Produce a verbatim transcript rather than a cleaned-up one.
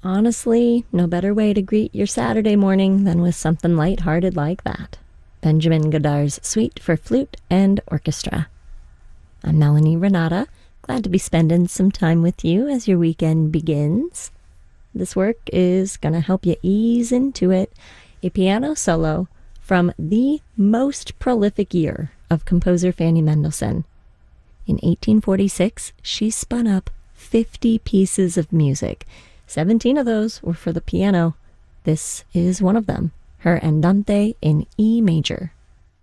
Honestly, no better way to greet your Saturday morning than with something lighthearted like that. Benjamin Godard's Suite for Flute and Orchestra. I'm Melanie Renata, glad to be spending some time with you as your weekend begins. This work is going to help you ease into it. A piano solo from the most prolific year of composer Fanny Mendelssohn. In eighteen forty-six, she spun up fifty pieces of music. seventeen of those were for the piano. This is one of them, her Andante in E major.